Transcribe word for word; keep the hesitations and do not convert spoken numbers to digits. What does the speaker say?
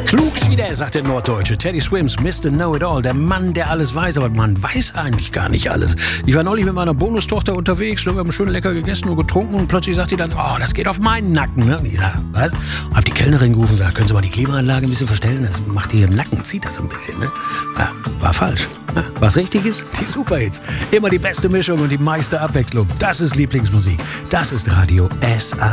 Klugschieder, sagt der Norddeutsche. Teddy Swims, Mister Know-It-All, der Mann, der alles weiß, aber man weiß eigentlich gar nicht alles. Ich war neulich mit meiner Bonustochter unterwegs, wir haben schön lecker gegessen und getrunken und plötzlich sagt sie dann, oh, das geht auf meinen Nacken. Ne? Und ich sag, was? Und hab die Kellnerin gerufen und gesagt, können Sie mal die Klimaanlage ein bisschen verstellen? Das macht die im Nacken, zieht das so ein bisschen. Ne? Ja, war falsch. Ja, was richtig ist, die Superhits. Immer die beste Mischung und die meiste Abwechslung. Das ist Lieblingsmusik. Das ist Radio S A